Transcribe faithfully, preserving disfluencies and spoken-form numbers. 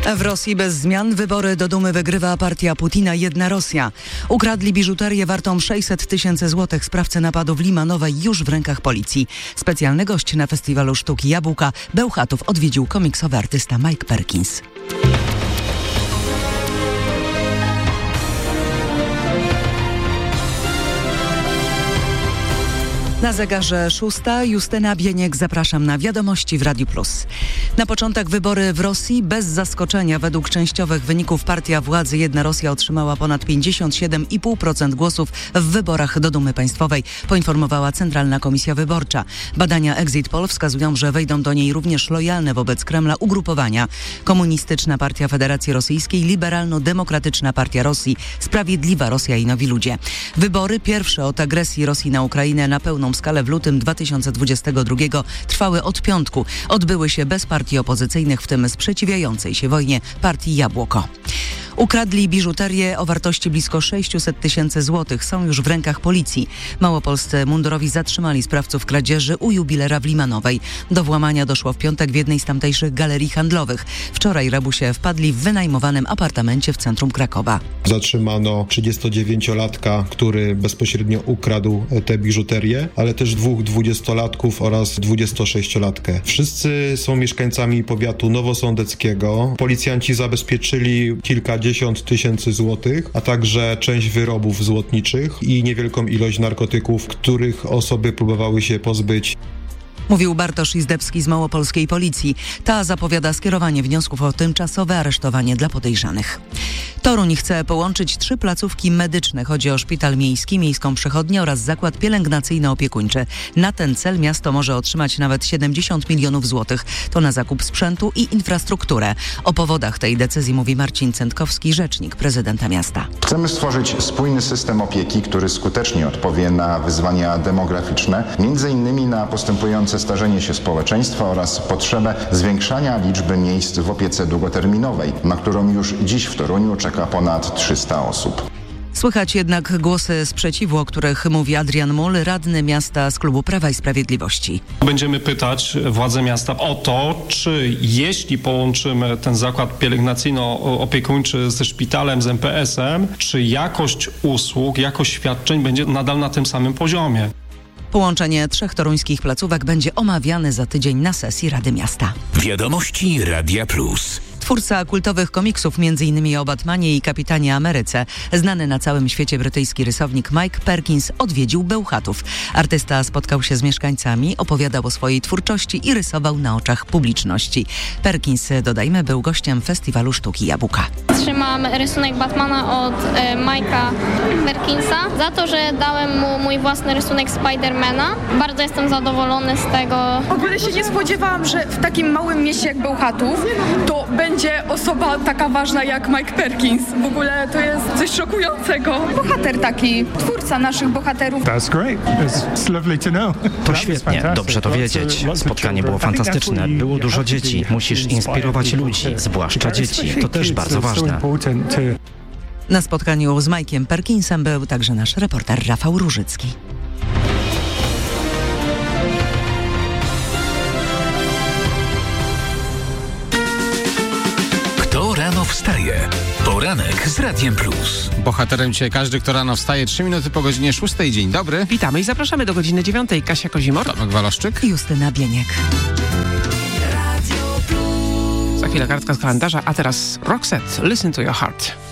W Rosji bez zmian wybory do Dumy wygrywa partia Putina Jedna Rosja. Ukradli biżuterię wartą sześćset tysięcy złotych. Sprawcy napadu w Limanowej już w rękach policji. Specjalny gość na festiwalu sztuki Jabłka Bełchatów odwiedził komiksowy artysta Mike Perkins. Na zegarze szósta. Justyna Bieniek, zapraszam na wiadomości w Radiu Plus. Na początek wybory w Rosji bez zaskoczenia. Według częściowych wyników partia władzy Jedna Rosja otrzymała ponad pięćdziesiąt siedem i pół procent głosów w wyborach do Dumy Państwowej, poinformowała Centralna Komisja Wyborcza. Badania Exit Poll wskazują, że wejdą do niej również lojalne wobec Kremla ugrupowania: Komunistyczna Partia Federacji Rosyjskiej, Liberalno-Demokratyczna Partia Rosji, Sprawiedliwa Rosja i Nowi Ludzie. Wybory, pierwsze od agresji Rosji na Ukrainę na pełną skalę w lutym dwa tysiące dwudziestego drugiego, trwały od piątku. Odbyły się bez partii opozycyjnych, w tym sprzeciwiającej się wojnie partii Jabłko. Ukradli biżuterię o wartości blisko sześćset tysięcy złotych. Są już w rękach policji. Małopolscy mundurowi zatrzymali sprawców kradzieży u jubilera w Limanowej. Do włamania doszło w piątek w jednej z tamtejszych galerii handlowych. Wczoraj rabusie wpadli w wynajmowanym apartamencie w centrum Krakowa. Zatrzymano trzydziestodziewięciolatka, który bezpośrednio ukradł tę biżuterię, ale też dwóch dwudziestolatków oraz dwudziestosześciolatkę. Wszyscy są mieszkańcami powiatu nowosądeckiego. Policjanci zabezpieczyli kilkadziesiąt tysięcy złotych, a także część wyrobów złotniczych i niewielką ilość narkotyków, których osoby próbowały się pozbyć. Mówił Bartosz Izdebski z małopolskiej policji. Ta zapowiada skierowanie wniosków o tymczasowe aresztowanie dla podejrzanych. Toruń chce połączyć trzy placówki medyczne. Chodzi o szpital miejski, miejską przychodnię oraz zakład pielęgnacyjno-opiekuńczy. Na ten cel miasto może otrzymać nawet siedemdziesiąt milionów złotych. To na zakup sprzętu i infrastrukturę. O powodach tej decyzji mówi Marcin Cętkowski, rzecznik prezydenta miasta. Chcemy stworzyć spójny system opieki, który skutecznie odpowie na wyzwania demograficzne, między innymi na postępujące starzenie się społeczeństwa oraz potrzebę zwiększania liczby miejsc w opiece długoterminowej, na którą już dziś w Toruniu czeka ponad trzysta osób. Słychać jednak głosy sprzeciwu, o których mówi Adrian Mul, radny miasta z klubu Prawa i Sprawiedliwości. Będziemy pytać władze miasta o to, czy jeśli połączymy ten zakład pielęgnacyjno-opiekuńczy ze szpitalem, z em pe esem, czy jakość usług, jakość świadczeń będzie nadal na tym samym poziomie. Połączenie trzech toruńskich placówek będzie omawiane za tydzień na sesji Rady Miasta. Wiadomości Radia Plus. Twórca kultowych komiksów, między innymi o Batmanie i Kapitanie Ameryce, znany na całym świecie brytyjski rysownik Mike Perkins odwiedził Bełchatów. Artysta spotkał się z mieszkańcami, opowiadał o swojej twórczości i rysował na oczach publiczności. Perkins, dodajmy, był gościem festiwalu sztuki Jabłka. Trzymam rysunek Batmana od e, Mike'a Perkinsa za to, że dałem mu mój własny rysunek Spidermana. Bardzo jestem zadowolony z tego. W ogóle się nie spodziewałam, że w takim małym mieście jak Bełchatów to będzie osoba taka ważna jak Mike Perkins. W ogóle to jest coś szokującego. Bohater taki, twórca naszych bohaterów. To świetnie, dobrze to wiedzieć. Spotkanie było fantastyczne, było dużo dzieci. Musisz inspirować ludzi, zwłaszcza dzieci. To też bardzo ważne. Na spotkaniu z Mike'iem Perkinsem był także nasz reporter Rafał Różycki. Kto rano wstaje? Poranek z Radiem Plus. Bohaterem dzisiaj każdy, kto rano wstaje. Trzy minuty po godzinie szóstej. Dzień dobry. Witamy i zapraszamy do godziny dziewiątej. Kasia Kozimor, Tomek Waloszczyk, Justyna Bieniek. Za chwilę kartka z kalendarza, a teraz Roxette, Listen to Your Heart.